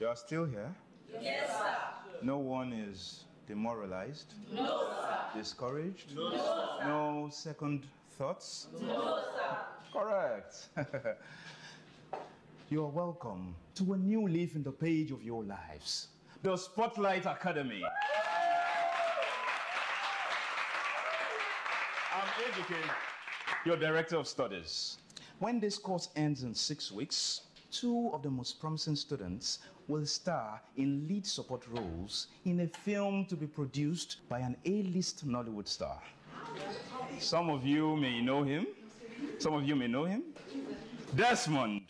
You are still here? Yes, sir. No one is demoralized? No, sir. Discouraged? No, sir. No second thoughts? No, sir. Correct. You are welcome to a new leaf in the page of your lives, the Spotlight Academy. I'm Ejike, your Director of Studies. When this course ends in 6 weeks, 2 of the most promising students will star in lead support roles in a film to be produced by an A-list Nollywood star. Some of you may know him. Some of you may know him. Desmond.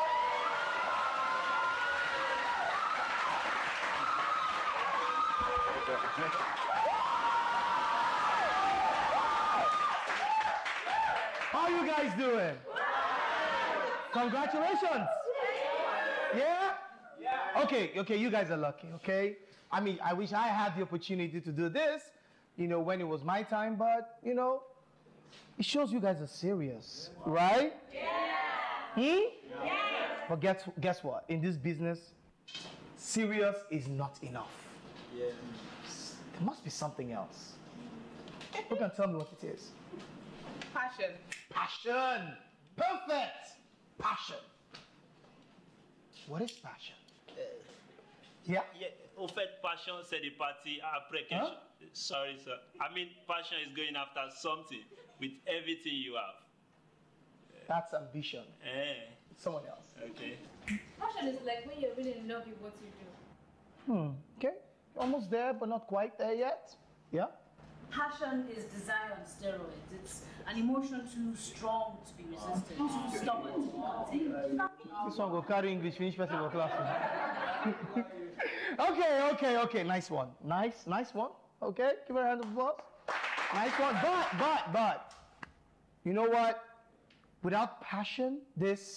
How you guys doing? Congratulations. Yeah? Okay, you guys are lucky, okay? I mean, I wish I had the opportunity to do this, when it was my time, but, it shows you guys are serious, right? Yeah. Yeah. But guess what? In this business, serious is not enough. Yeah. There must be something else. Who can tell me what it is? Passion. Passion. Perfect. Passion. What is passion? Yeah. Au fait, passion, c'est des parties après quelque chose. Sorry, sir. I mean, passion is going after something with everything you have. That's ambition. Someone else. Okay. Passion is like when you're really in love with what you do. Okay. Almost there, but not quite there yet. Yeah. Passion is desire on steroids. It's an emotion too strong to be resisted, too stubborn to be contained. This one will carry English, finish festival class. Okay. Nice one. Nice one. Okay, give her a round of applause. Nice one. But, you know what? Without passion,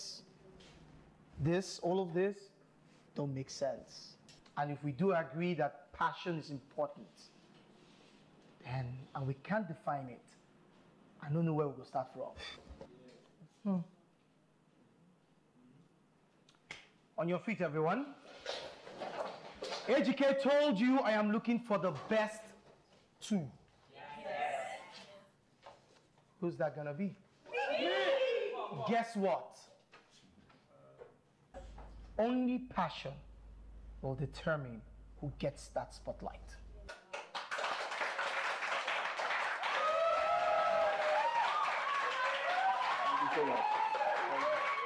all of this don't make sense. And if we do agree that passion is important, and we can't define it, I don't know where we will start from. On your feet, everyone. Ejike told you I am looking for the best 2. Yes. Who's that gonna be? Guess what? Only passion will determine who gets that spotlight. Thank you so much.